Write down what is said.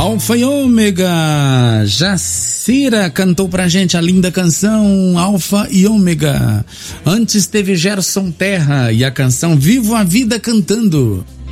Alfa e Ômega, Jacira cantou pra gente a linda canção Alfa e Ômega. Antes teve Gerson Terra e a canção Vivo a Vida Cantando.